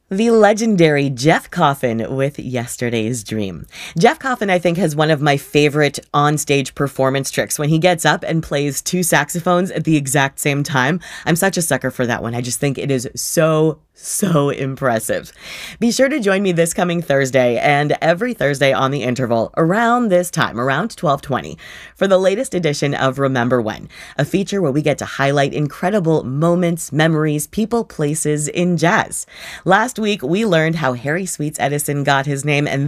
The legendary Jeff Coffin with Yesterday's Dream. Jeff Coffin, I think, has one of my favorite onstage performance tricks when he gets up and plays two saxophones at the exact same time. I'm such a sucker for that one. I just think it is so impressive. Be sure to join me this coming Thursday and every Thursday on the interval around this time, around 12:20, for the latest edition of Remember When, a feature where we get to highlight incredible moments, memories, people, places in jazz. Last week, we learned how Harry Sweets Edison got his name, and